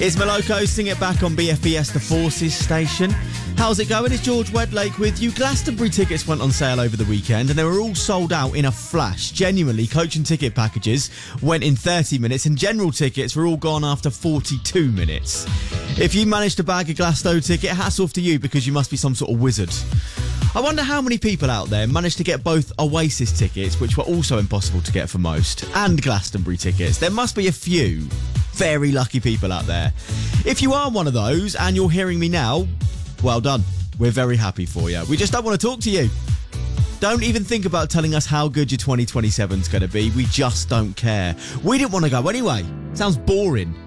It's Moloko, Sing It Back on BFBS The Forces station. How's it going? It's George Wedlake with you. Glastonbury tickets went on sale over the weekend and they were all sold out in a flash. Genuinely, coach and ticket packages went in 30 minutes and general tickets were all gone after 42 minutes. If you managed to bag a Glasgow ticket, hats off to you because you must be some sort of wizard. I wonder how many people out there managed to get both Oasis tickets, which were also impossible to get for most, and Glastonbury tickets. There must be a few very lucky people out there. If you are one of those and you're hearing me now, well done. We're very happy for you. We just don't want to talk to you. Don't even think about telling us how good your 2027's going to be. We just don't care. We didn't want to go anyway. Sounds boring.